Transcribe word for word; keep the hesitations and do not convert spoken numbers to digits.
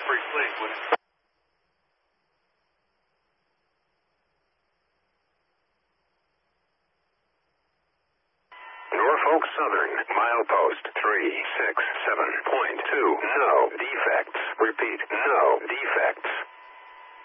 Briefly, when Norfolk Southern, milepost three six seven point two. No defects. Repeat, no defects.